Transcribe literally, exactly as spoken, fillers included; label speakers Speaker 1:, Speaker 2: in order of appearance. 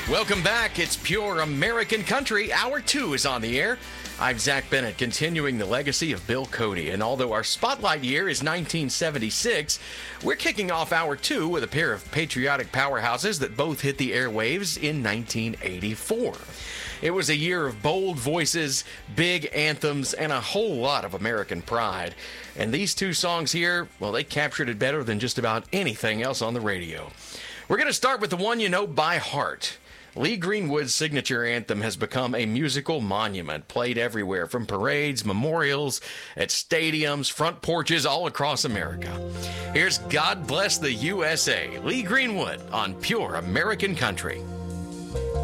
Speaker 1: Welcome back. It's Pure American Country. Hour two is on the air. I'm Zach Bennett, continuing the legacy of Bill Cody. And although our spotlight year is nineteen seventy-six, we're kicking off hour two with a pair of patriotic powerhouses that both hit the airwaves in nineteen eighty-four. It was a year of bold voices, big anthems, and a whole lot of American pride. And these two songs here, well, they captured it better than just about anything else on the radio. We're going to start with the one you know by heart. Lee Greenwood's signature anthem has become a musical monument, played everywhere from parades, memorials, at stadiums, front porches all across America. Here's God Bless the U S A, Lee Greenwood on Pure American Country.